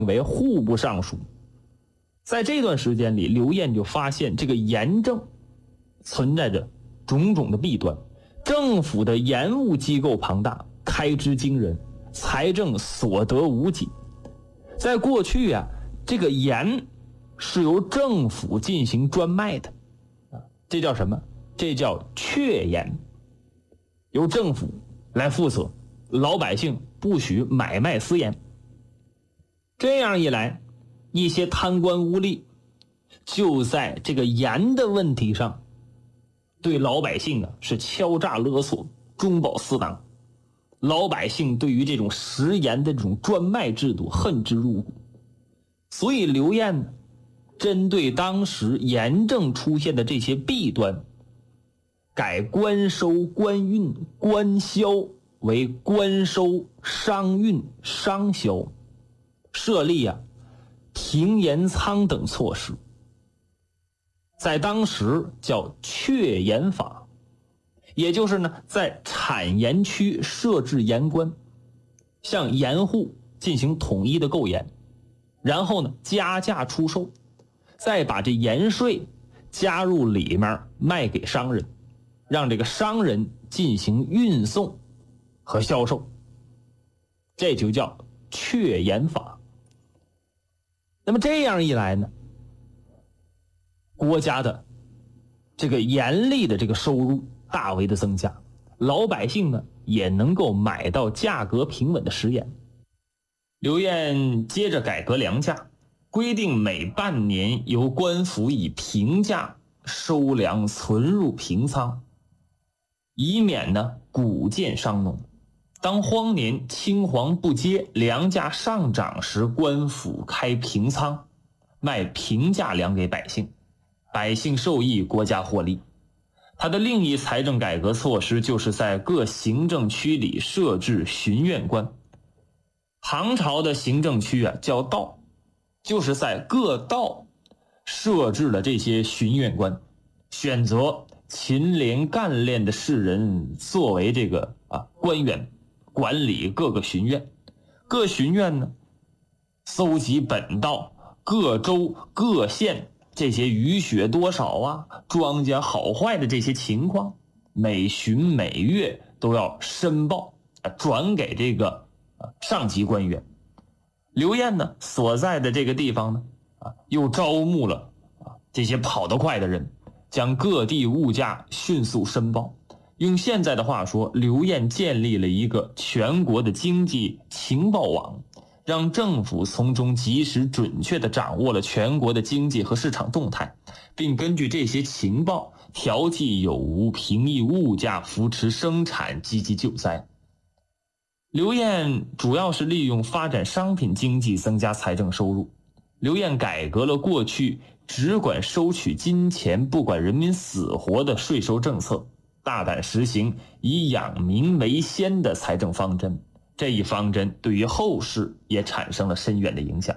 为户部尚书。在这段时间里，刘晏就发现这个盐政存在着种种的弊端，政府的盐务机构庞大，开支惊人，财政所得无几。在过去啊，这个盐是由政府进行专卖的，这叫什么？这叫确盐，由政府来负责，老百姓不许买卖私盐。这样一来，一些贪官污吏就在这个盐的问题上对老百姓是敲诈勒索，中饱私囊。老百姓对于这种食盐的这种专卖制度恨之入骨。所以刘晏呢，针对当时盐政出现的这些弊端，改官收、官运、官销为官收、商运、商销，设立停盐仓等措施，在当时叫确盐法，也就是呢，在产盐区设置盐官，向盐户进行统一的购盐，然后呢加价出售，再把这盐税加入里面卖给商人，让这个商人进行运送和销售，这就叫确盐法。那么这样一来呢，国家的这个盐利的这个收入大为的增加，老百姓呢也能够买到价格平稳的食盐。刘晏接着改革粮价，规定每半年由官府以平价收粮存入平仓，以免呢谷贱伤农。当荒年青黄不接，粮价上涨时，官府开平仓，卖平价粮给百姓，百姓受益，国家获利。他的另一财政改革措施就是在各行政区里设置巡院官。唐朝的行政区叫道，就是在各道设置了这些巡院官，选择勤廉干练的士人作为这个官员，管理各个巡院。各巡院呢，搜集本道各州各县这些雨雪多少庄稼好坏的这些情况，每巡每月都要申报，转给这个上级官员。刘晏呢所在的这个地方呢又招募了这些跑得快的人，将各地物价迅速申报。用现在的话说，刘晏建立了一个全国的经济情报网，让政府从中及时准确地掌握了全国的经济和市场动态，并根据这些情报调剂有无，平抑物价，扶持生产，积极救灾。刘晏主要是利用发展商品经济增加财政收入。刘晏改革了过去只管收取金钱不管人民死活的税收政策，大胆实行以养民为先的财政方针，这一方针对于后世也产生了深远的影响。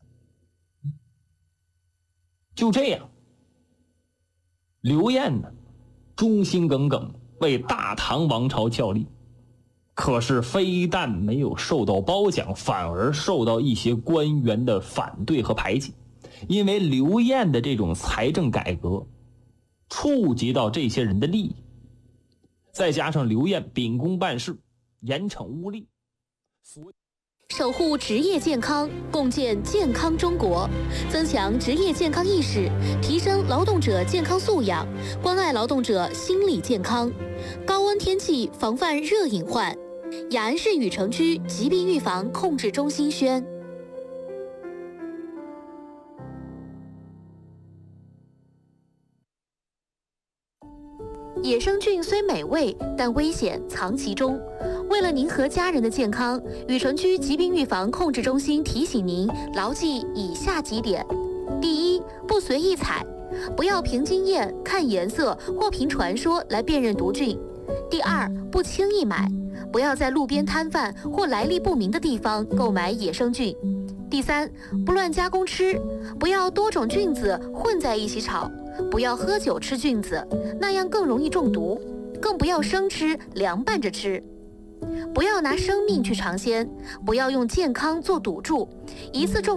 就这样，刘晏呢忠心耿耿，为大唐王朝效力。可是非但没有受到褒奖，反而受到一些官员的反对和排挤。因为刘晏的这种财政改革触及到这些人的利益，再加上刘晏秉公办事，严惩污吏， 守护职业健康，共建健康中国，增强职业健康意识，提升劳动者健康素养，关爱劳动者心理健康。高温天气防范热隐患。雅安市禹城区疾病预防控制中心宣。野生菌虽美味，但危险藏其中。为了您和家人的健康，禹城区疾病预防控制中心提醒您牢记以下几点：第一，不随意采，不要凭经验、看颜色或凭传说来辨认毒菌；第二，不轻易买，不要在路边摊贩或来历不明的地方购买野生菌；第三，不乱加工吃，不要多种菌子混在一起炒，不要喝酒吃菌子，那样更容易中毒，更不要生吃凉拌着吃。不要拿生命去尝鲜，不要用健康做赌注，一次中